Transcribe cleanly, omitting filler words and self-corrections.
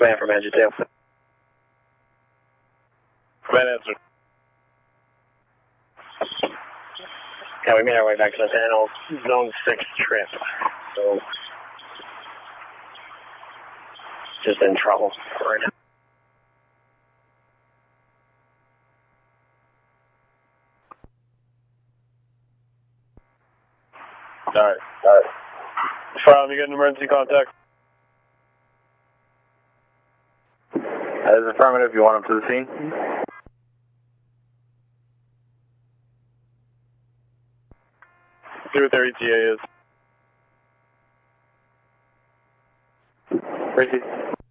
Command from Engine 2. Command answer. Yeah, we made our way back to the panel, zone 6 trip. So, just in trouble right now. Alright. Farm, you get an emergency contact? That is affirmative. You want him to the scene? 030 TA is. Ricky.